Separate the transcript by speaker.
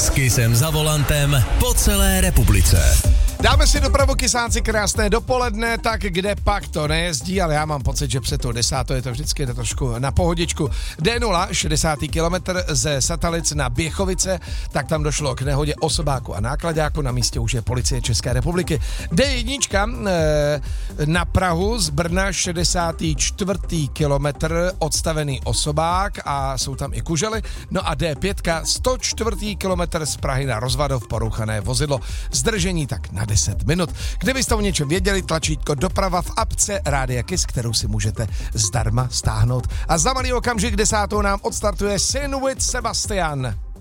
Speaker 1: S Kissem za volantem po celé republice.
Speaker 2: Dáme si dopravu, kysáci, krásné dopoledne, tak kde pak to nejezdí, ale já mám pocit, že před tou 10. je to vždycky trošku na pohodičku. D0, 60. kilometr ze Satalic na Běchovice, tak tam došlo k nehodě osobáku a nákladáku, na místě už je policie České republiky. D1 na Prahu z Brna, 64. kilometr, odstavený osobák a jsou tam i kužely. No a D5, 104. kilometr z Prahy na Rozvadov, porouchané vozidlo. Zdržení tak na 10 minut. Kdybyste o něčem věděli, tlačítko doprava v apce Rádia Kiss, kterou si můžete zdarma stáhnout. A za malý okamžik 10. nám odstartuje Sin with Sebastian.